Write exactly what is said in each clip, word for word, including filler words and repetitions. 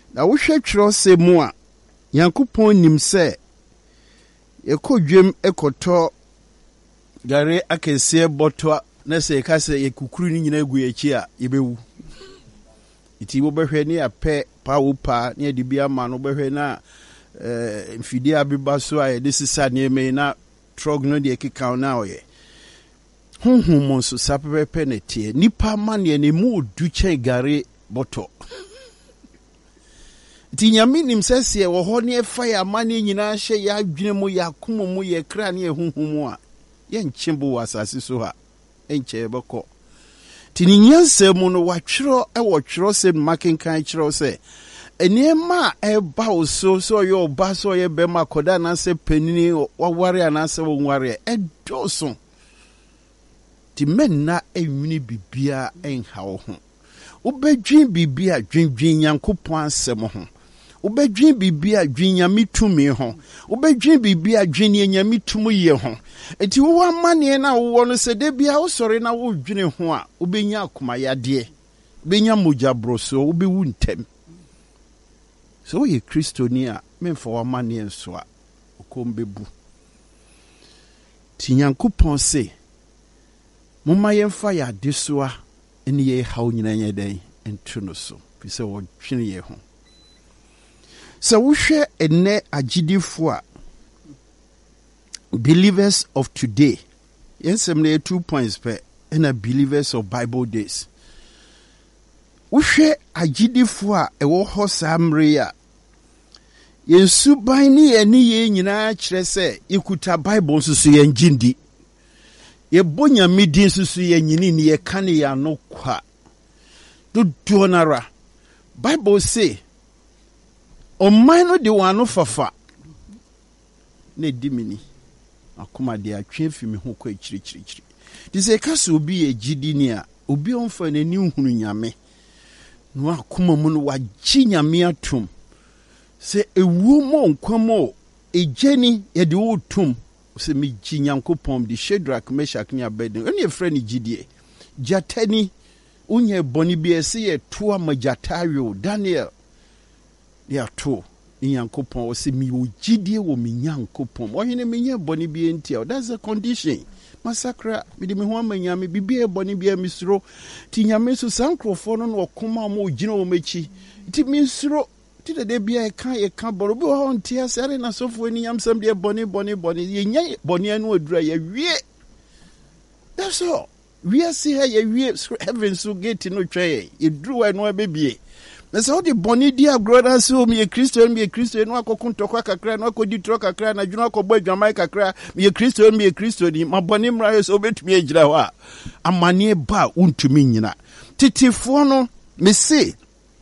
na wo hwe twero se mu a Nyankopɔn nim sɛ yekodwem ekoto gare akese botwa na se ka se yekukuru ni nyina gu echi a yebewu iti wo behwe ne apɛ pa wo pa ne de bia ma no behwe na eh mfidi abiba so a de sisa ne me na trog no de kika na oye honhom mo so sapepe ne tie nipa ma ne ne mu du che gare boto iti nyame nim sɛsie wo ho ne fa ya ma ne nyina hye ya adwene mu ya komo mu ye kra ne honhom a ye nchembo wasase so ha enche beko tini nyanse mu no watwero e wo twero se makenkan kyerɛw se eniema e ba oso so yo ba so ye be makoda na se panini waware ana se wonware e doso ti menna enwini bibia enha wo ho ubedwin bibia dwendwen Nyankopɔn asɛm ho ubedwin bibia dwen Nyame tumi ho ubedwin bibia dwen Nyame tumi ye ho enti wo amane na wo no se de bia wo sɔre na wo dwene ho a ubenya akoma yade benya mogya broso ubewu ntem so ye kristoni a memfa wo amane nso a okombebu ti Nyankopɔn se mumma yemfa ya desoa eni ye hawo nyina nye den entu no so fi se wo dwene ye ho so wo hwɛ ene agidifo a believers of today yes some two points per and a believers of Bible days wo hwɛ agidifo a ɛwɔ hɔ samre a yesu ban ni eni ye nyina kyerɛ sɛ ikuta Bible so so yɛn gindi ye bonya midin so so yɛn nyini ne ye kane ya no kwa do donara Bible say o mino de wano fafa ne dimini akoma de atwe fi me ho kwa chiri chiri chiri di se ka so obi ye gidi ni a obi onfa na ni hunu nyame no akoma mu no wagye nyame atom se ewu mo nkwamo ejeni ye de wo tom se mi gi Nyankopɔn di Shadrach Meshach ne Abednego ene efra ni gidie jatani unye boni bi ese ye to amajatawo Daniel ya to Nyankopɔn wo se mi wo gidie wo mi Nyankopɔn wo hene mi nye boni bi entia that's a condition masakra mi de mi ho amanyame bibie boni bi misro ti nyame so sankrofo no no koma mo gina wo machi ti misro ti de bia e kan e kan boro bi ho ntia sare na sofo ni nyamsam de boni boni boni ye nya boni anu adura ye wie that's all we are see here ye wie heaven so gate no twa ye duru wa no abebie na so de boni dia brother so me Christian me Christian no akokuntokwa kakra no akodi tro kakra na dwuna akobɔ adwamai kakra me Christian me Christian ni maboni mra so betumi agira ho a amane ba untumi nyina titifo no me se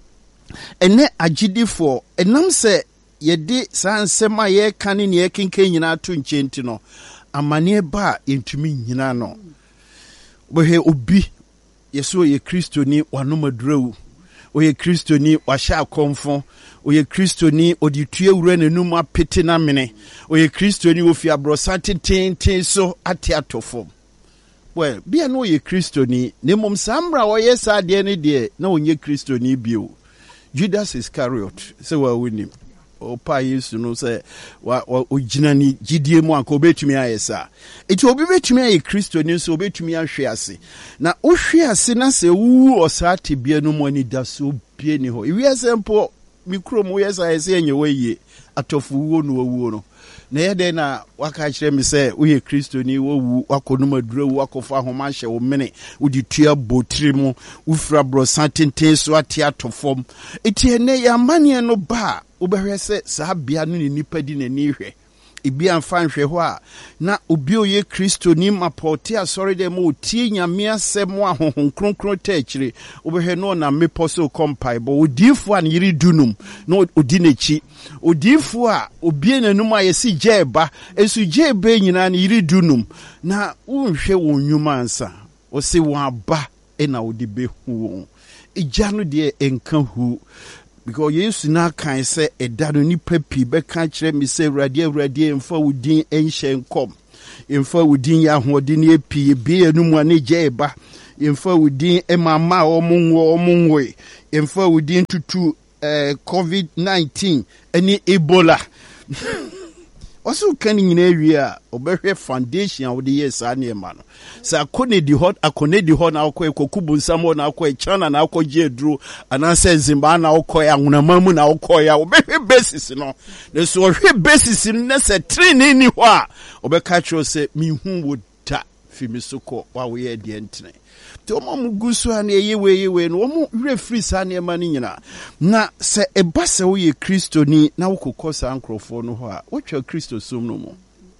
ene agidifo enam se yede sansem a ye kan ne ye kenken nyina to nkyenti no amane ba entumi nyina no bohe obi yeso ye Kristoni wanomadrewu oye Kristoni washa akomfo oye Kristoni oditue wura nanum apete na mene oye Kristoni ofi abrosa tenten so ate atofo well bia no oye Kristoni ne mom samra oye sa de ne de na onye Kristoni bio Judas Iscariot se wa woni o pa Yesu no se wa ogina ni gidie mu anka obetumi ayesa eti obi betumi aye Kristoni so obetumi ahwe ase na ohwe ase na se wu osate bia no mo ani da so bia ni ho iwi asempo mikro mu yesa ese enye waye atofu wo no wu no na yede na waka kire mi se uye Kristoni wo wu akono madura wu akofa homa hye wo mene udi tua botire mu ufra bro santenten so ate atofom eti ene ya mane no ba ubehwe se sa bia no ni nipa di na ni hwe ibi amfa nhwe ho a na obi oye Kristoni mapote asori de mo tie nyame asem ahohon kronkron ta akire ubehwe no na meposo kompai bo odifo an yiri dunum no odi nechi odifo a obi nanum ayesi jeba esu jeba nyina na yiri dunum na unhwe wonwuma ansa o se wa ba e na odi behu ija no de enka hu because Yesu na kan se edano ni papi be kan kire mi se awurade awurade emfa wudin enhye nkom emfa wudin ya hoɔden epi bi enum ane jeba emfa wudin emama omunwo omunwe emfa wudin tutu uh, COVID nineteen any Ebola. Also can in area obere foundation with the years ani man. So akone di hot akone di hot na akọ ekokubu nsamo na akọ China na akọ jedru ananse Zimba na akọ ya ngunamamu na akọ ya obere basis no. Na so hwe basis na se training ni ho a obeka tro se mi hu wo ta fimisoko wa we ye de ntene. Te omo mugusu an ye we ye we no omo refree sa na ema ni nyina na se eba se wo ye Kristo ni na wo kokosa ankrofo no ho a wo twa Kristo sum no mo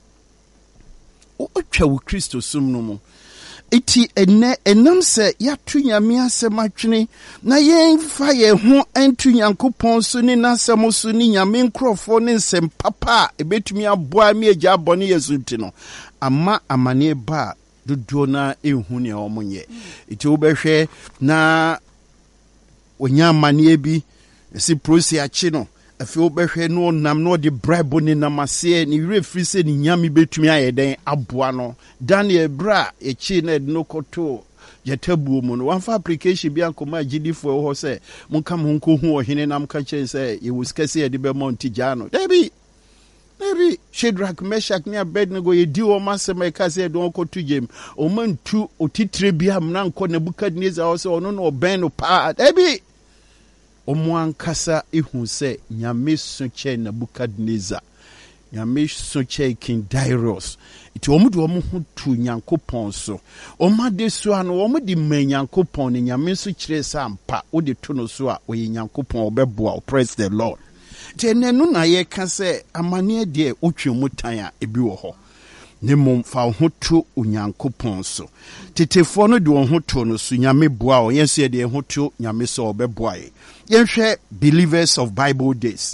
wo twa wo Kristo sum no mo eti ene enam se ya tu nyame asem atwene na yen fa ye ho antu Nyankopon so ni nasem so ni nyame nkrofo ni nsem papa ebetumi aboa mi agya abone Yesu ti no ama amane ba dodo na ehu ne omonye iti obehwe na onya amane bi esi prosi achi no afi obehwe no nam no de bribe ni namase ni refri se ni nyame betumi ayeden aboa no Daniel bra echi na no koto yetabuo mu no wanfa application bi ankoma gidifo ho se monka mo nko hu ohene nam ka chen se ye wuskase ye de be monti jano debi Maybe Shadrach, Meshach, near Abednego, ye do o massacre, Cassia, don't go to Jim, or man two, or Titribia, Nanko, Nebuchadnezzar, also, no, no, Ben, or Pa, Debbie. O Moan Cassa, if who say, Yamis Sunche, Nebuchadnezzar, Yamis Sunche, King Darius. It almost woman to Yanko Ponso. O my de swan, o my de main Yanko Pon, and Yamis Suche, Sam, Pa, or the Tunosua, or Yanko Pon, Beboa, praise the Lord. Tene no na ye ka se amane de otwe mutan a ebi wo ho ne mom fa ho to Onyankopon so tetefo no de wo ho to no so nyame boa o yense de ho to nyame so obeboa ye yenhwe believers of Bible days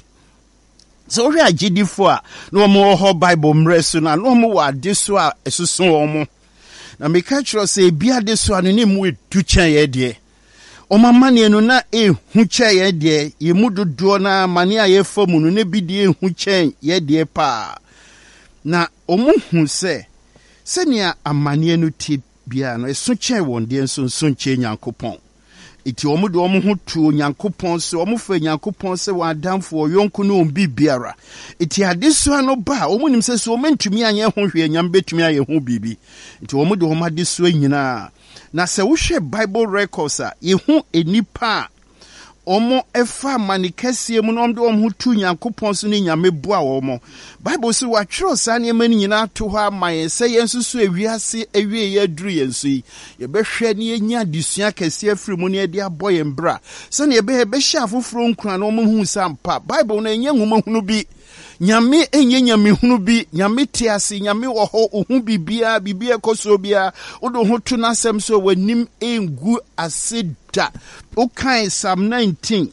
so we agidifo a no mo ho Bible mreso na no mo wa de so a esusun wo mo na me ka kiro se bia de so anu ne mu etu chen ye de o mamane no na e hu che ye de ye mudodo na mane a ye famu no ne bi de hu chen ye de pa na o mu hu se se ne amane no ti bia no eso chen won de nso nso chen Nyankopon iti o mu do o mu hu tu Nyankopon se o mu fa Nyankopon se wa damfo yonko no bi biara iti ade so no ba o mu nim se so o mentumi anye ho hwe nyam betumi aye ho bibi iti o mu do o ma de so nyina na se wo hwe Bible records a ye hu enipa omo efa manikesie mu no do omo tu Nyankopon so ni nyame boa omo Bible se wa twero sa ne mani nyina to ho amaye se yensusu ewiase ewie ye duru yensu ye behwe ne nya disua kase afiri mu ne de aboye mbra se ne be be hya foforo nkura no omo hu sampa Bible na enye nwoma hunu bi nyame enye nyame hunu bi nyame tiase nyame wo ho ohu bibia bibia koso bia odo ho to nasem so wanim engu aseda okan Psalm nineteen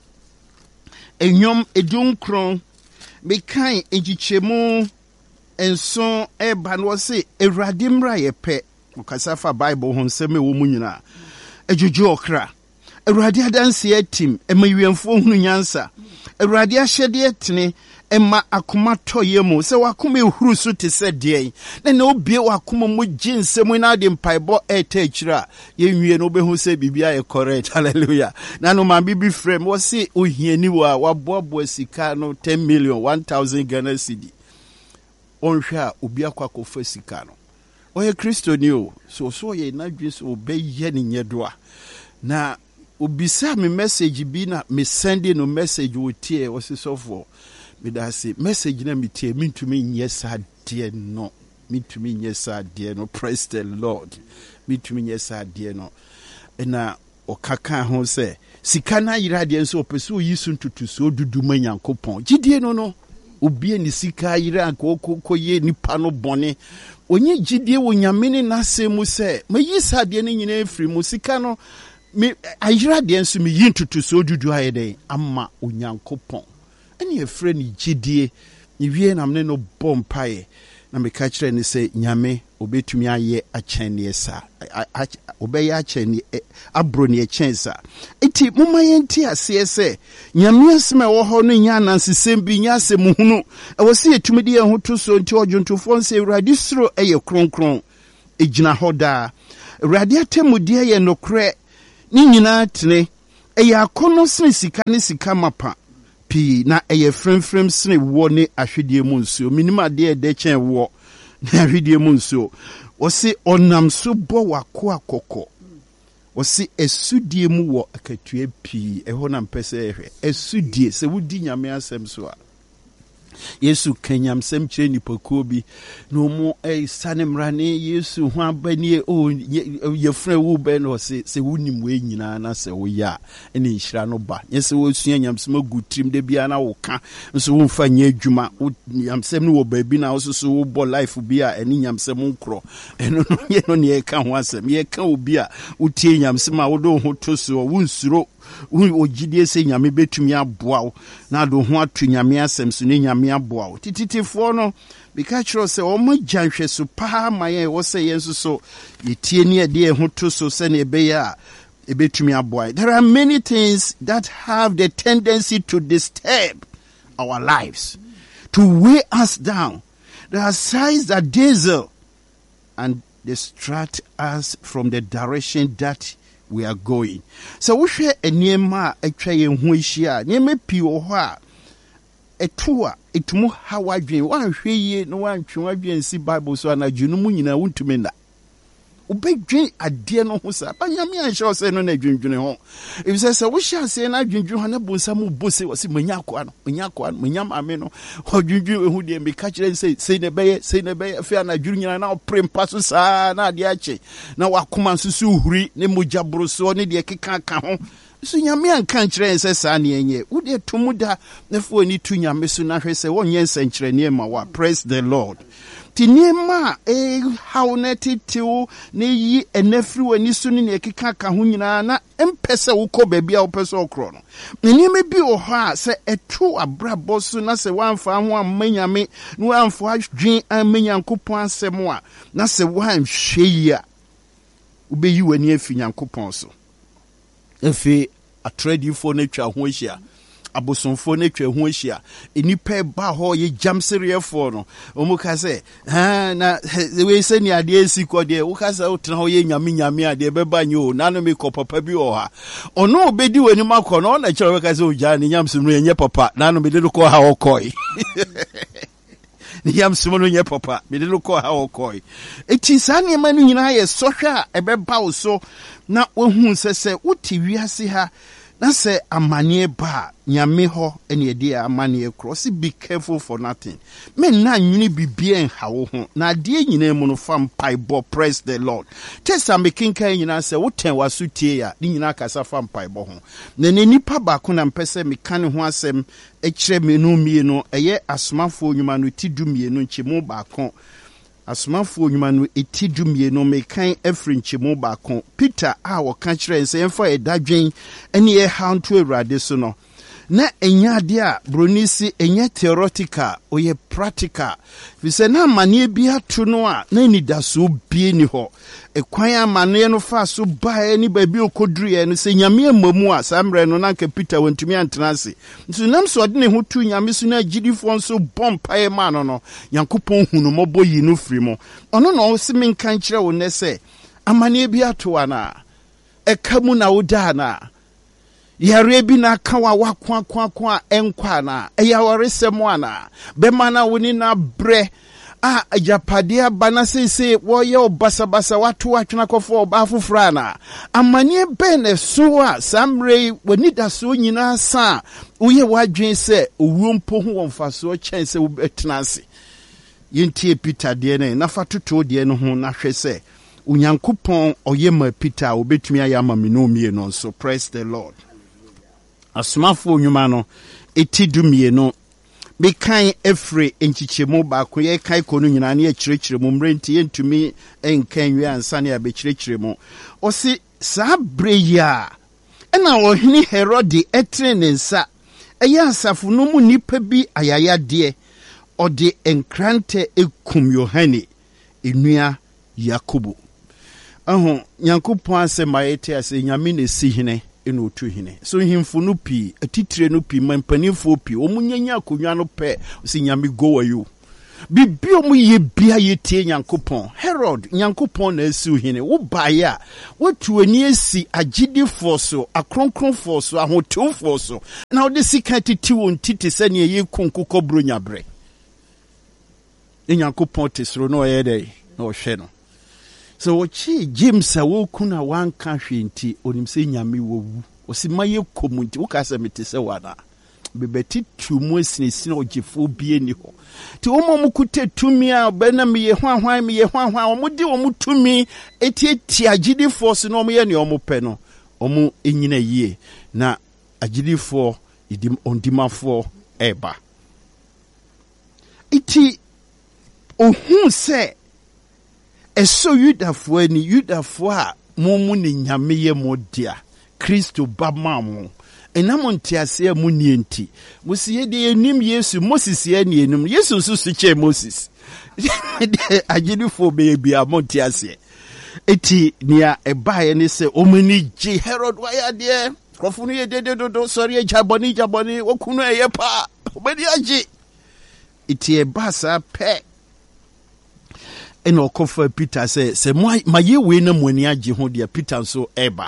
enyom edunkron me kan enchichemu enso eba no se Ewurade mra ye pe okasa fa Bible ho nsem e wo mu nyina ejuju okra Ewurade adanse atim emawiemfo hunu nyansa Ewurade ahyede etene Emma akoma toye mu se wakoma ehuru so te se de na na obie wakoma mu ginsem na de mpaibo eta akira ye nwie no behu se bibia e correct hallelujah na no man bibi frame wo se ohiani wa waboabo sika no ten million one thousand Ghana cedi onhwe a obi akwakofa sika no oye Kristo ni o so so ye na dwe so obeye ni nyedoa na obisa me message bi na me send no message wo tie wo se sofo me da say message na me tie me to me nyesa de no me to me nyesa de no praise the Lord me to me nyesa de no na okaka ho say sika na yira de nso opeso yisu ntutu so dudu ma Nyankopon gidie no no obi ni sika yira akoko ye nipa no bone onye gidie wo nyame ne nasemu say mayisa de ne nyina efri mu sika no me ayira de nso me yintutu so dudu ayede amma Onyankopon eni efre ni gidie ni wie na mne no bompae na me ka kire ni se nyame obetumi aye akyene esa obeye akyene abro ne ekyensa enti moma yenti ase ese nyame asema wo ho no nya nansesem bi nya asem hunu e wo se etumi de ho to so enti odwuntofo nse Ewurade suro eye kronkron ejina hoda Ewurade atemudie ye nokre ni nyina tene Eya kono sene sika ne sika mapa pi na eye frem-frem sene wo ne ahwedie mu nsuo. Minima de de chen wo na ahwedie mu nsuo. Osi onam so bo wako akoko. Osi esudie mu wo akatue pi eho na mpese ehwe. Esudie se wudi nyame asem so a. Yesu kenyam sem kire nipakuo bi no mo eh sanemrane Yesu ho abani o ye frɛ wo be no se se wonim we nyina na se wo ya ene nhira no ba ye se wo sua nyamsem agutrim de bia na wo ka nso wo mfa nya adwuma nyamsem no wo ba bi na wo so wo bo life bi a ene nyamsem nkro eno no ye no ne ye ka ho asem ye ka obi a wo tie nyamsem a wo do ho to so wo nsuro ojidie se nyame betumi aboa wo na do ho atu nyame asem so ne nyame aboa wo tititifo no bika chiro se o ma janhwe so pa ma ye wo se yenso so yetie ne ade ho to so se ne be ya ebetumi aboa. There are many things that have the tendency to disturb our lives, to weigh us down. There are signs that dazzle and distract us from the direction that we are going. So we share a niema a tray and huishia, name pi or ha a tour, it mo how I dream. One share no one to see Bible so and a junumunina won't to menda. Ube dream a dear no husa, but yammy and shall say no dream home. If says I wish I say, and I dream you Hannah Bunsamu Bussy was in Manyakuan, Manyakuan, Manyam Ameno, or you who did me catch and say, say the bay, say the bay, fair na junior now prim passus, ah, na diache. Now I come and susu, Nemuja Brusso, Nidia Kika. So Yami and country says Sunny and ye, would ye tumuda, therefore need to Yamisuna say one year century near Mawa, praise the Lord. Tinema e hauneti tiu ne yi enefru ani suni ne keka ka ho nyina na empese wo ko baabi a wo pese okro no menime bi o ha se etu abrabo so na se wanfa ho amanyame no wanfa adwen amanyankopon asem a na se wan hwe ya ubeyi wani afi nyankopon so efi atradifo na twa ho hia abosonfo na twa ho hia enipa ba ho ye jamserefo no omu ka se ha na we se ni ade esiko de wo ka se utna ho ye nyame nyame ade beba nyi o na no me ko papa bi o ha ono obedi wani makọ no na kire we ka se o ja ni nyamsem no ye papa na no me de ko ha o koi ni nyamsem no ye papa me de ko ha o koi eti sane ma no nyina ye sohwa e beba wo so na wo hu se se uti wiase ha na se amanie ba nyame ho ene ede amanie cross. Be careful for nothing. Men na nwini bibie nha wo ho na ade nyina mu no fam paibo. Praise the Lord. Tesa mekinka nyina se woten wasutie ya ni nyina kasa fam paibo ho na ne nipa ba ko na mpese mekane ho asem e kire menu mie no eye asomafo nyuma no tidu mie no nchemu ba ko asomafo nyuma no etidu mie no mekan efri nchemu ba ko Peter a wo ka kire nse emfa edadwen ene ye hanto awurade so no na enya de a bronisi enya theoretical oye practical fi se na amane bi ato no a na ni da so bie ni ho ekwan amane no fa so bae ni ba bi okoduru ye no se nyame amamu a samre no na nka Peter wantumi antena ase nso nam so de ne ho tu nyame so na agidifo nso bompae ma no no yankopon hunu mobo yi no firi mo ono no se men kan kire wo ne se amane bi ato ana ekamu na woda na yare bi na kawa wakwa kwa kwa enkwa na eyaware semo na bema na woni na bre a ajapade bana sese wo ye obasa basa watu watwena kofo oba fofra na amane ben so a samre woni da so nyina sa uye wadwen se owuo mpo ho wonfaso chen se wobetenase yentie Peter de ne na fatoto de ne ho na hwe se unyankopon oyema Peter obetumi ayama menomie no so. Praise the Lord. Asomafo nyuma no etidumie no bekan efre enchichemu ba ko ye kai ko no nyina na ye kirekiremu mrenti yentumi enkan wi ansa na be kirekiremu osi sabreya ena ohini Herode etrenensa eya asafo no mu nipa bi ayayade ode enkrante ekum Yohane enua Yakobo aho Nyankopon asema yete ase nyame na si hene eno otu hene so himfo no pi atitire no pi mampanifo pi omunyanya akonwa no pe si nyame go wayo bibi omu ye bia ye tie Nyankopon. Herod Nyankopon na esi hene. Wo baya wotu ani esi agidifo so, akronkronfo so, ahotewfo so. Na wo de sika titi won titi se ne ye konkuko bro nyabre. Nyankopon tesro no ye dey na wo hwe no. So wachi James a wo kuna wanka hwe nti onim se nyame wo wu. Osi maye komunti wo ka se metese wana. Bebeti tumu esini ogifo bie ni ho. Ti omo mukute tumi a bena me ye hwanhwan me ye hwanhwan omo di omo tumi eti eti agidifo so no omo ye ne omo pe no. Omo enyina yie na agidifo idim ondimafo eba. Iti ohun se eso Yudafo ani Yudafo a mumu ni nyame ye modia Kristo bamamu enamo ntiase mu nienti musie de enim Yesu Moses ye ne enum Yesu so su che Moses agidifo be bia montiase eti nia ebae ne se omani ji Herod waya de krofunu ye dede dodo sorry jaboni jaboni okunu eye pa omani agi eti eba sa pe eno kofa Peter se se maye we na muani agi ho de Peter so eba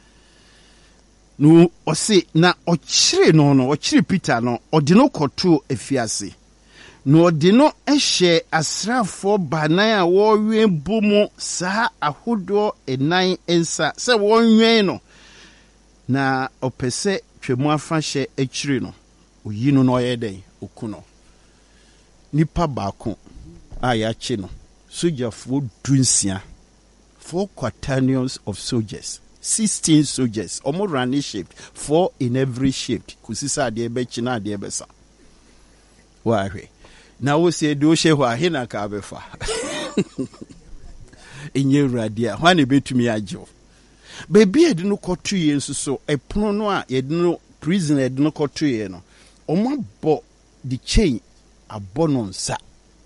no ose na ochire no no ochire Peter no ode no koto efiase no ode no ehye asrafo banan a wo wen bomu saa ahodo enan ensa se wo nwen no na opese twemu afa hye achire no oyi no no ye den okuno nipa baako a ya chi no sojafo dunsia four quaternions of soldiers sixteen soldiers omo running shift four in every shift kusisa de be china de be sa wa hwe na wo se do hye ho ahina ka befa enye radia hwa ne betumi agyo bebi ede no kotu ye nsuso epono no a ye de no prison ede no kotu ye no omo bo the chain abono nsa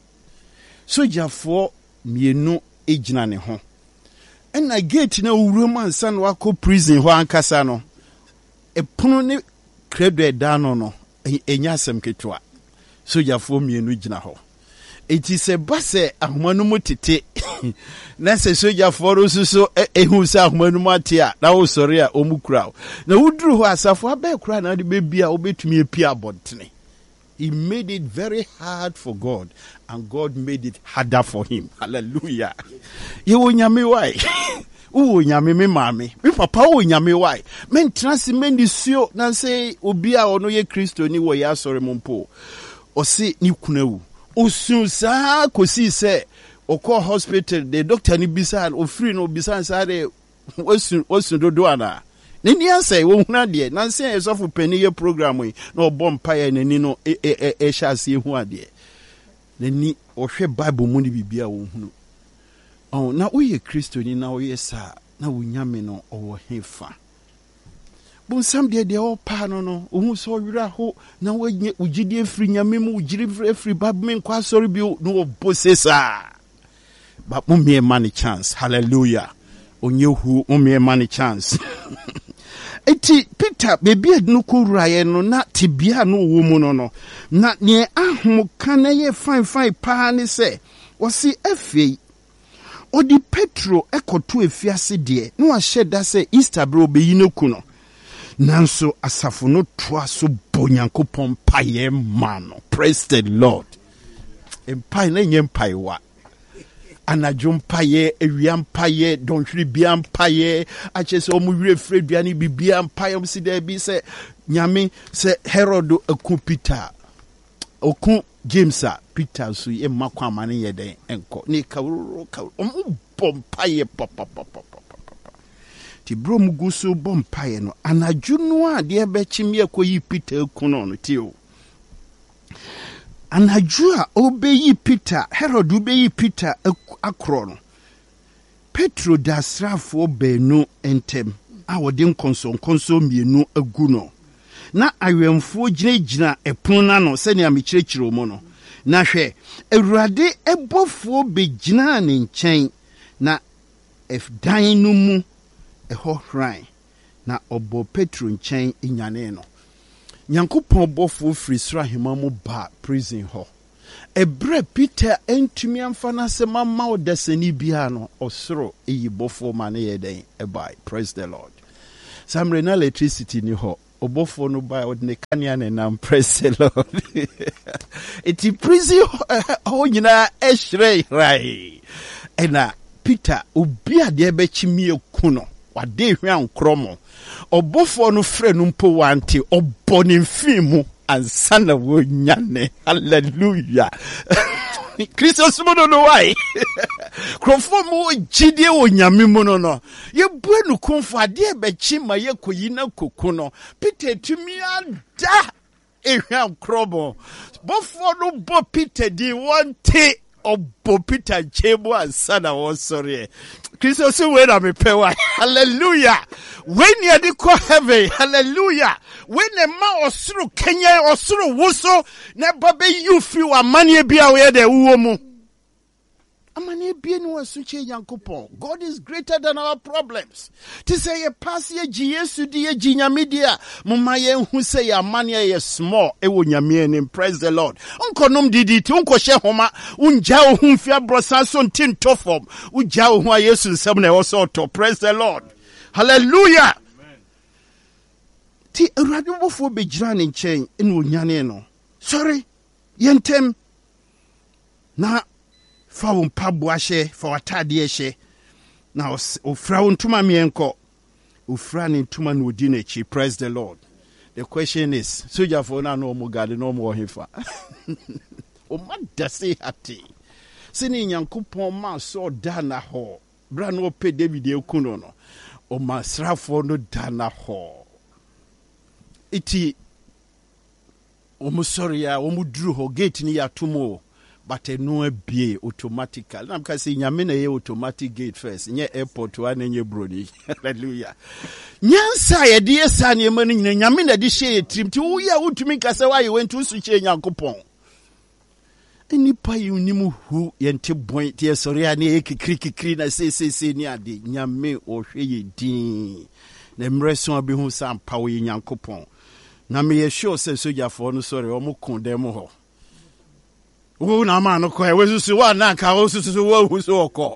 sojafo mienu ejina ne ho ena gate na uwuram ansa no akọ prison ho ankasa no epono ne credo edano no enya asem ketwa sojafo mienu gina ho eti se base ahomanu mutete na se sojafo rosuso ehu se ahomanu mate a na wo sori a omukura na wuduru ho asafo abekura na de bebia obetumi epia abotene. He made it very hard for God, and God made it harder for him. Hallelujah. You nyame why? U nyame me mame. Me papa u nyame why? Men transi men disio na say obi a ono ye Kristo ni wo ya sori mumpo. O si ni kunewu. Osun sa kosi se okọ hospital the doctor ni bisa o free no bisa sa de osun osun dodo ana. Nini answer wo huna de na say esofu pani ye program yi na obọ mpaye nani no e e e hyase hu ade nani ohwe bible mu ni bibia wo hunu oh na wo ye Kristo ni na wo ye sa na wo nyame no owo hefa bon sam de de o pa no no ohun so wira ho na wo nye ugidi efri nyame mu ugiri efri bible men kwa sorry bi no obosesa ba mu me man chance hallelujah onye hu mu me man chance. Eti Peter bebi ednu kuraye no na tibia no wo mu no no na ne ahom kana ye fine fine pa ne se osi afei odi Petro ekoto efiase de no ahye da se Easter bro be yinoku no nanso asafo no toa so bonyankopon paye mano. Praise the Lord. Empai na nyempai wa anadwo mpaye ewia mpaye donhwiri bia mpaye achese omu wire fredua ni bibia mpaye omsi da bi se nyame se Herod aku Peter oku James a Peter so ye makwa amane ye den enko ni kawro ka omu bompaye papa papa papa ti bro mu guso bompaye no anadwo no a de be chimie koyi Peter aku no no ti o anajua obeyi Peter Herod obeyi Peter akro no Petro da srafo benu entem a wode nkonso nkonso mienu agu no na awemfo ginagina epon na no se ne amekirikiro mo no na hwe Awurade ebofo begina ne nchen na if dan no mu eho hran na obo Petro nchen enyane no Nyankopon bofo free sra hema mu ba prison ho Ebre Peter entumi amfa na se mama o desani bia no osoro eyibofo ma ne yeden ebai. Praise the Lord. Samre na electricity ni ho obofo no ba odne kania ne nam. Praise the Lord. Eti prison ho nyina ehre rai. Ena Peter obi ade be chimie kuno wade hwan kromo obofo no frɛ no mpo wante obone mfimu ansana wo nyane. Hallelujah. Christos mo no why. Krofo mo gidie wo nyame mo no no. Ye buenu konfo ade be chima ye koyina kokuno. Peter tumi ada ehwan kromo. Bofo no bo Peter di wante obo Peter chebo ansana wo sorry. Christos we na me pewa. Hallelujah. When you de ko heaven, hallelujah. When a ma osuru Kenya osuru wuso na babe you feel amane bia we de uomu. Amane bia no asuche Yankopon. God is greater than our problems. To say ye pass ye Yesu di ye nyame dia, mama ye hu say amane ye small e wo nyame ni. Praise the Lord. Unko nom didi ti unko hye homa unja wo hu fia brosa so ntin tofom. Unja wo hu a Yesu nsem na wo so to. Praise the Lord. Hallelujah. Amen. Ti urade wofo begira ne nchen ene onyane no. Sorry. Yentem na fa wo mpabo ahye fa watade ahye na ofra wo ntuma mienko ofra ne ntuma no odi na chi. Praise the Lord. The question is, soja for na no mo gade no mo hefa o ma dase hati sini Nyankopon ma so da na ho bra no pe David ekuno no o ma srafo no da na ho iti o mo sorry ya o mo duru ho gate ni ya tumo but no abie automatically. Na mka say nyame na ye automatic gate first. Nye airport wa na nye brodi. Hallelujah. Nyansa ye de esa ne ma nyina nyame na de hye trim ti wo ya wutumi kasa wa ye wentu su hye Nyankopon. Eni pa yunimu hu ye nte bon ti esori ya ne kikiri kikiri na se se se ni ade nyame o hwe ye din. Na mreso abi hu sam pa wo ye Nyankopon. Na me ye sure say soja for no sorry o mo kon dem ho. Wo na ma no kwa we susu wa na ka wo susu wo hu so okọ.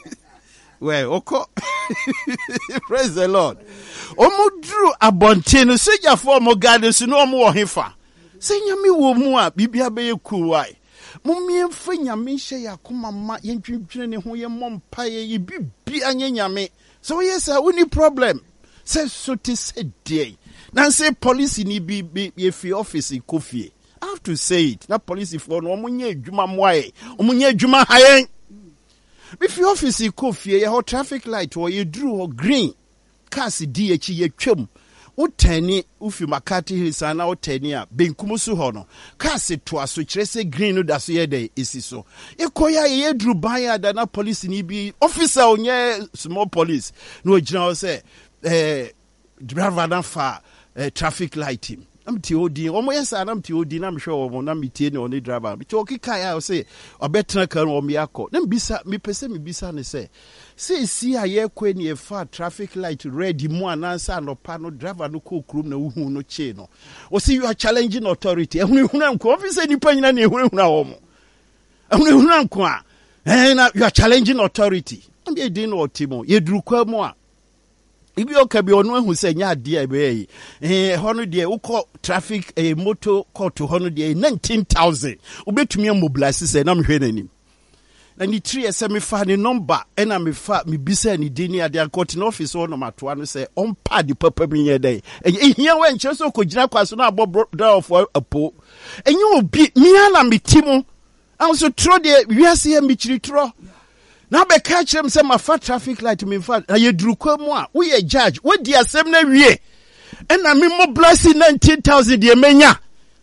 We okọ. Praise the Lord. Omudru abonte no seja for mo gade su no mo wo hefa. Se nyame wo mu a bibia be yeku wai. Mumie fa nyame hye yakoma ma yentwintwene ne ho ye mompa ye bibia anye nyame. So yes we need problem. Se so te se dey. Na say police ni bi ye fi office kofie. I have to say it. That police for no omunye adwuma moae. Omunye adwuma hayen. If your office ko fie your traffic light or you drew or green cars di echi ye twam. O tani ufi Makati Hills ana o tani a benkum so ho no. Cars to aso kire se green no da so ye dey isi so. Ekoya ye dru ban ya da na police ni bi officer onye small police. No gina o say eh driver na fa eh, traffic light him. I'm T O D. Omo yes, I'm T O D. I'm sure I'm not meeting on the driver. But you okay? I say, or better can or me ako. Then bisa me pese me bisa ne say. Say see a ye kwen ye far traffic light red mo anansa no pano driver no ko krum na uhu no che no. O see you are challenging authority. Ehunu hunu anko. Officer ni pa nyina na ehunu hunu awomo. Ehunu hunu anko a. Eh na you are challenging authority. Am ye din no timo. Ye duru kwa mo a. Ibi oka bi onu hu se nya ade ebe eh hono de ukọ traffic eh motor court hono de nineteen thousand ubetumi mobilize se na mhwe nanim na ni three se me fa ni number ena me fa me bisa ni dini ade court no office ono matoa no se on pad papa mi ye dey ehia we nche so ko gina kwaso na abo door of apo enye obi mi ana metimo an so tro de wiase ya michiri tro. Now be catch them say my fat traffic light me fat. Na ye duru kwa mu a we a judge. We di asem na wie. And na me mo blessing nineteen thousand de menya.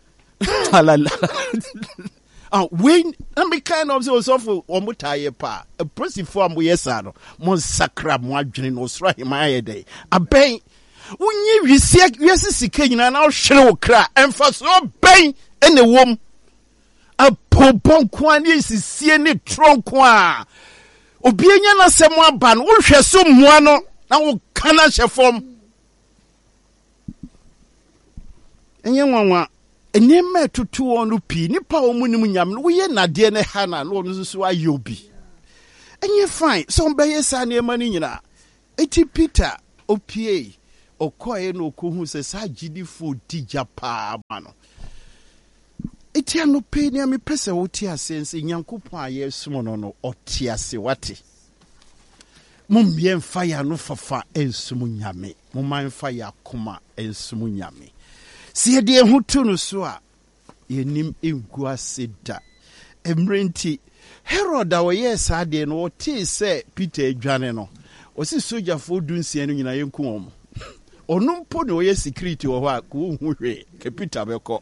Ah when na me kind of so so for omo taye pa. A person form we yesa no. Mo sakra mo adwene no sra hima ye dey. Aben wonyi wisi wisi sika nyina na hwere wo kra. Emfa so ben ene wom. A popon kwa ni sisie ni tronko a. Obienya na semo aba no wo hwe so mua no na wo kana hye fom enye nwanwa enema tutu onu pi nipa omunim nyam no ye nade ne ha na no no so ayobi enye fine so mbeye sa ne ma ni nyina eti Peter opie okoye no kohu se sa gidifo tija pa ma no eti ano pe ni me pese wo ti asense Nyankopon aye sumo no no oti ase wate mumbie mfa ya no fafa ensumu nyame mumman fa ya koma ensumu nyame sie de hutu no so a yenim engu ase da emrenti Herod a woye sa de no oti se Peter adwane no osi soja fo dunsia no nyina yenku omo onumpo ne woye security wo ha ko hu hwe ke Peter beko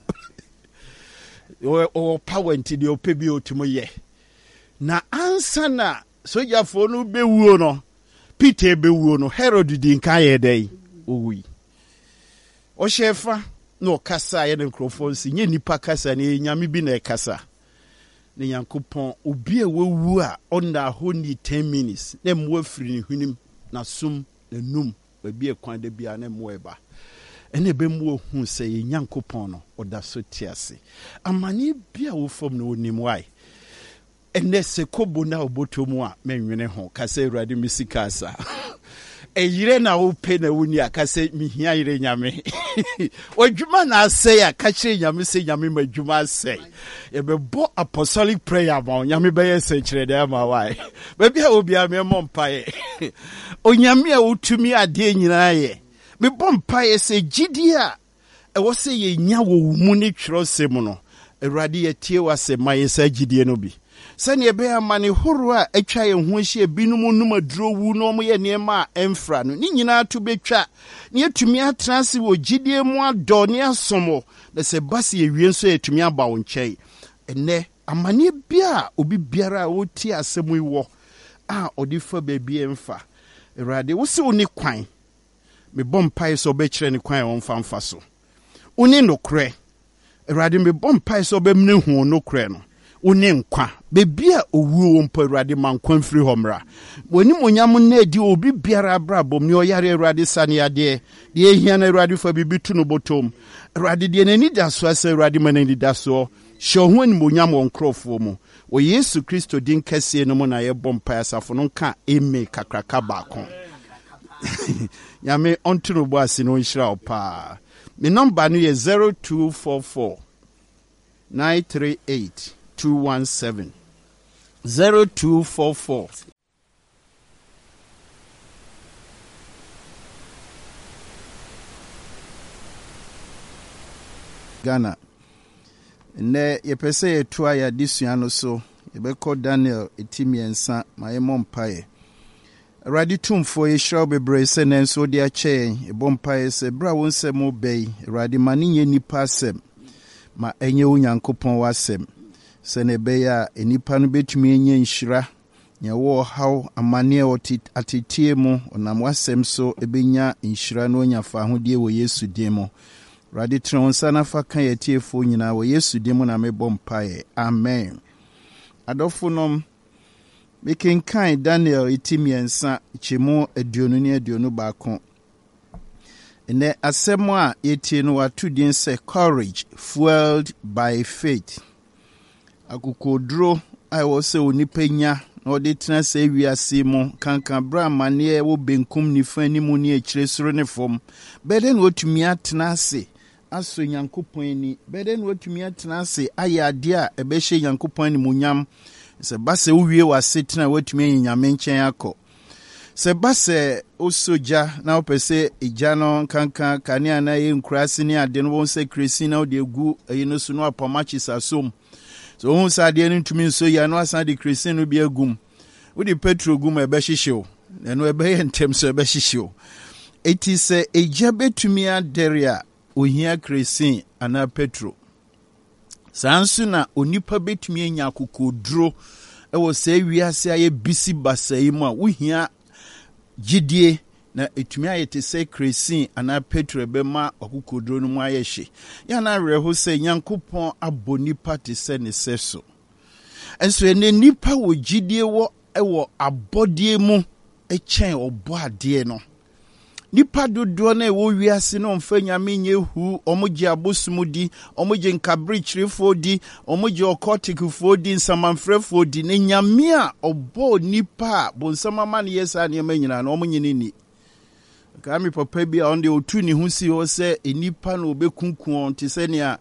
o power nti de opebi otumo ye na ansa na soja fo no bewuo no Peter bewuo no Herod di nka ye dai owi o shefa no kasa ye ne microphone nye nipa kasa ne nyame bi na kasa ne Nyankopon obi e wewu a onda ho ni ten minutes na mo afiri ne hunim na sum na num babi e kwan da bia na mo eba ene be mo hu se ye Nyankopon no oda so tiase amani bia wo fom na onim wai ene se kobo na obotomu a menwene ho kasa Awurade misikasa eyire na wo pe na woni akase mihia yire nyame odwuma na ase ya kache nyame se nyame madwuma ase e be bo apostolic prayer ba nyame be yese kire da ma wai ba bia obi a me mompae onyame a wotumi ade nyina ye me bompae se gidi a e wo se ye nya wo mu ni twrosem no Awurade ye tie wase maye sa gidie no bi sani ebe amane horo a atwa ye ho hye binum num aduro wu no mo ye niema emfra no ni nyina to betwa ne atumi atranse wo gidie mu ado ne asomo na se base ye wie nso atumi aba wo nkyai ene amane bia obi biara wo ti asemu iwo a odi fa baby emfa Awurade wo se oni kwan me bompai so be kire ne kwan won famfa so oni nokre Awurade me bompai so be mne hu nokre no oni nkwa bebia owuo mpo Awurade mankwan firi homra woni monyam na edi obi biara brabom ne oyare Awurade sane ade de ehia na Awurade fa bibi tu no botom Awurade de nani da so ase Awurade manani da so hye ho ni monyam won krofo mu o Yesu Kristo din kase no mu na ye bompa asafo no ka eme kakraka baako Yame onto bo ase no nhira opa me number no ye zero two four four nine three eight two one seven zero two four four Ghana ne ye pese ye tua ya disua no so ye be call Daniel etimiensa ma ye mompae Awurade tumfo ye hraw bebre se nenso de ache e bompae se bra won se mo bei Awurade mane nye nipa asem ma enye Onyankopon wasem se ne be ya enipa no betumi enye nhira nya wo haw amane oti atetie mu onam wasem so ebenya nhira no onyafa hodie wo Yesu din mu Awurade tronsa na fa kan yetiefo nyina wo Yesu din mu na me bompae amen adofo nom making kind Daniel itimiensa chemu aduonu ne aduonu baako ene asemo a yetie no watudin se courage fueled by faith akukodro ai wo se onipanya na ode tena se wiase mu kankan bra mane wo benkum ni fani mu ne akire soro ne fom beden wotumi atena ase aso Nyankopon ni beden wotumi atena ase ayade a ebehye Nyankopon ni munyam se base uwie wasetena watumi nyame nchen akọ se base osoja na opese ejano kankan kania na ye nkurase ni ade no won se kresi na ode gu eyino so no apamachi sasom so won sa ade no ntumi nso ya no asan de kresi no bi agum udi petro gum ebe hyehyew eno ebe ye ntem so ebe hyehyew eti se eja betumi aderia ohia kresi ana petro sansu na onipa betumi enya akokoduro ewo se wiase aye bisi basai mu a wohia gidie na etumi ayete se kresi ana petro be ma akokoduro no mu ayehye ya na reho se Nyankopon abonipa te se ne seso enso ene nipa wo gidie wo ewo abodie mu echen obo ade no nipa dodoɔ na ɛwɔ wiase na ɔmfa nyame nyɛ hu, ɔmo gye abosom di, ɔmo gye nkabrikyirifoɔ di, ɔmo gye ɔkɔtikfoɔ di, nsamanfrɛfoɔ di, ne nyame a ɔbɔ nipa a bonsam ama ne yɛ saa nneɛma nyinaa na ɔmo nyene ni. Kaa me papa bi a ɔnde otu ne ho si hɔ sɛ nipa na obɛkunkum ɔn te sɛ nea